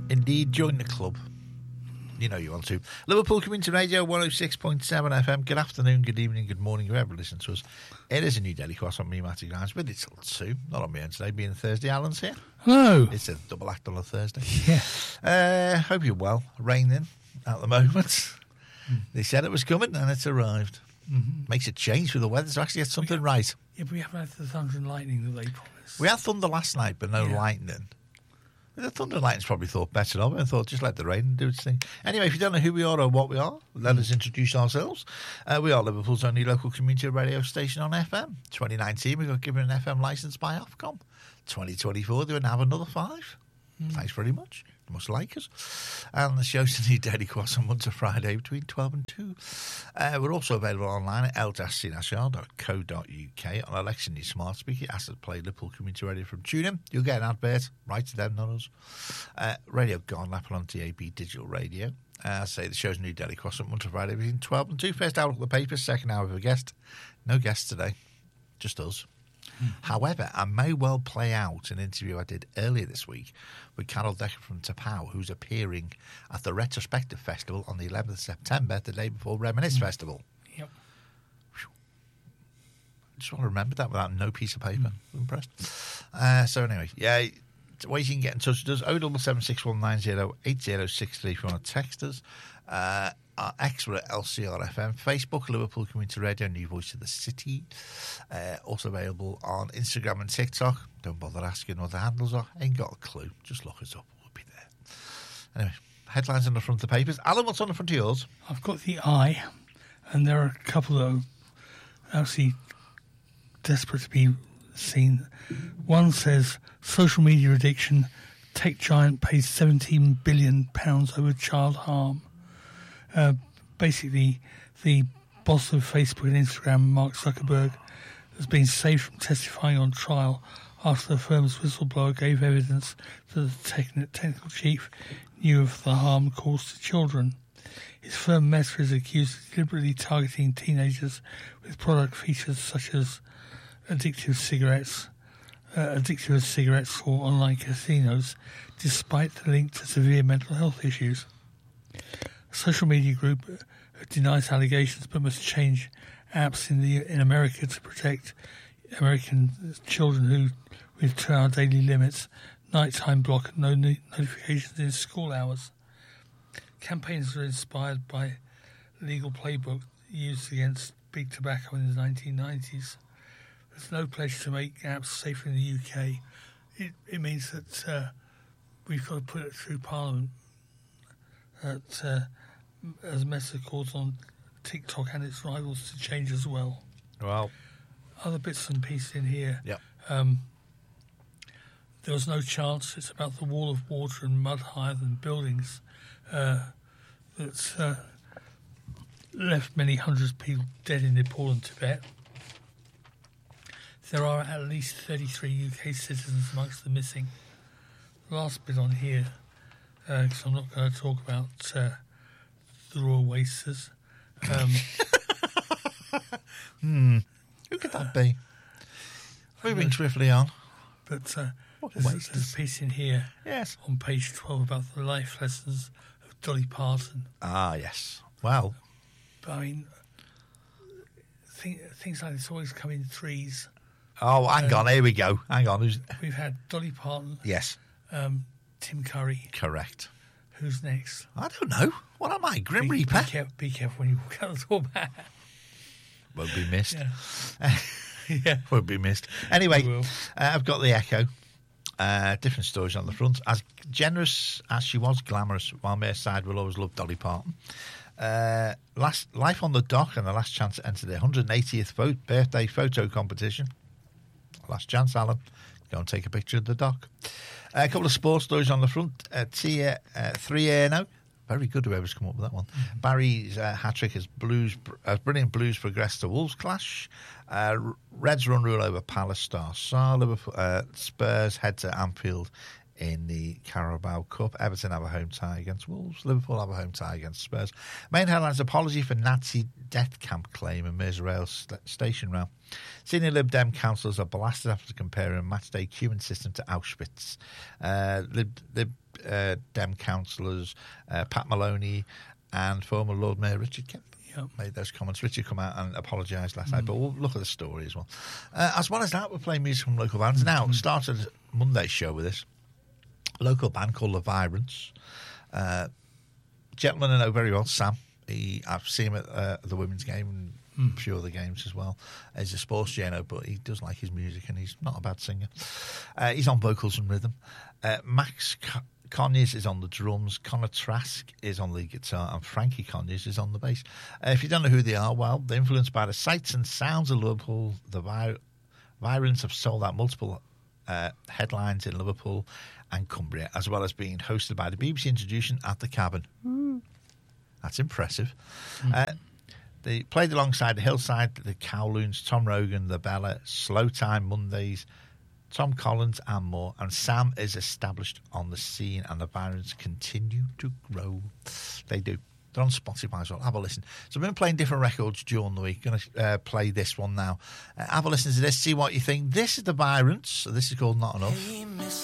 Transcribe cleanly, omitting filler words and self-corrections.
Indeed, join the club. You know you want to. Liverpool Community Radio 106.7 FM. Good afternoon, good evening, good morning, whoever listens to us. It is a new Daily Cross on me, Matty Grimes, but it's till 2. Not on me own today, being Thursday. Alan's here. Hello. It's a double act on a Thursday. Yeah. Hope you're well. Raining at the moment. They said it was coming and it's arrived. Mm-hmm. Makes a change for the weather to actually get something right. Yeah, but we haven't had the thunder and lightning that they promised. We had thunder last night, but no lightning. The thunder and lightning's probably thought better of it and thought just let the rain do its thing. Anyway, if you don't know who we are or what we are, let us introduce ourselves. We are Liverpool's only local community radio station on FM. 2019, we got given an FM licence by Ofcom. 2024, they're going to have another 5. Thanks very much. You must like us. And the show's a new Daily Cross on Monday to Friday between 12 and 2. We're also available online at l-cnashar.co.uk. On election news smart speaker, ask to play Liverpool Community Radio from TuneIn. You'll get an advert. Right to them, not us. Radio Gone, Apple on DAB Digital Radio. I say the show's a new Daily Cross on Monday to Friday between 12 and 2. First hour of the papers, second hour of a guest. No guests today. Just us. However, I may well play out an interview I did earlier this week with Carol Decker from Tapau, who's appearing at the Retrospective Festival on the 11th of September, the day before Reminisce Festival. Yep. I just want to remember that without no piece of paper. I'm impressed. So anyway, yeah, the way you can get in touch with us, 07761908063 if you want to text us. Our X, we're at LCRFM, Facebook, Liverpool Community Radio, New Voice of the City. Also available on Instagram and TikTok. Don't bother asking what the handles are. Ain't got a clue. Just look us up. We'll be there. Anyway, headlines on the front of the papers. Alan, what's on the front of yours? I've got the Eye, and there are a couple that are actually desperate to be seen. One says, social media addiction, tech giant pays £17 billion over child harm. Basically, the boss of Facebook and Instagram, Mark Zuckerberg, has been saved from testifying on trial after the firm's whistleblower gave evidence that the technical chief knew of the harm caused to children. His firm Meta is accused of deliberately targeting teenagers with product features such as addictive as cigarettes or online casinos, despite the link to severe mental health issues. A social media group denies allegations but must change apps in America to protect American children who with 2-hour daily limits, nighttime block and no notifications in school hours. Campaigns are inspired by legal playbook used against big tobacco in the 1990s. There's no pledge to make apps safer in the UK. It means that we've got to put it through Parliament. As Meta calls on TikTok and its rivals to change as well. Well, other bits and pieces in here. Yep. There was no chance. It's about the wall of water and mud higher than buildings that's left many hundreds of people dead in Nepal and Tibet. There are at least 33 UK citizens amongst the missing. The last bit on here, because I'm not going to talk about the Royal Wasters. Who could that be? Moving swiftly on. But there's a piece in here on page 12 about the life lessons of Dolly Parton. Ah, yes. Well. But I mean, things like this always come in threes. Oh, hang on. Here we go. Hang on. We've had Dolly Parton. Yes. Tim Curry. Correct. Who's next? I don't know. What am I? Grim Reaper? Be careful when you walk out the door, man. Won't be missed. Yeah. Won't be missed. Anyway, I've got the Echo. Different stories on the front. As generous as she was glamorous, while Mayor Side will always love Dolly Parton. Life on the Dock and the last chance to enter the 180th birthday photo competition. Last chance, Alan. Go and take a picture of the dock. A couple of sports stories on the front. Tier 3A now. Very good whoever's come up with that one. Mm-hmm. Barry's hat-trick as brilliant Blues progress to Wolves clash. Reds run rule over Palace star. Liverpool, Spurs head to Anfield in the Carabao Cup. Everton have a home tie against Wolves. Liverpool have a home tie against Spurs. Main headlines: apology for Nazi death camp claim and Merseyrail station row. Senior Lib Dem councillors are blasted after comparing a matchday queuing system to Auschwitz. Dem councillors, Pat Maloney, and former Lord Mayor Richard Kemp. Yep. Made those comments. Richard come out and apologised last night, but we'll look at the story as well. As well as that, we're playing music from local bands. Now, started Monday's show with this. A local band called The Virants. Gentleman I know very well, Sam. I've seen him at the women's game and a few other games as well. He's a sports journo, but he does like his music and he's not a bad singer. He's on vocals and rhythm. Max Conyers is on the drums, Connor Trask is on the guitar, and Frankie Conyers is on the bass. If you don't know who they are, well, they're influenced by the sights and sounds of Liverpool. The Virants have sold out multiple headlines in Liverpool and Cumbria, as well as being hosted by the BBC Introduction at the Cabin. That's impressive. They played alongside the Hillside, the Kowloons, Tom Rogan, the Bella, Slow Time Mondays, Tom Collins and more, and Sam is established on the scene, and the Virants continue to grow. They do. They're on Spotify as well. Have a listen. So we've been playing different records during the week. Going to play this one now. Have a listen to this, see what you think. This is the Virants. So this is called Not Enough. Hey,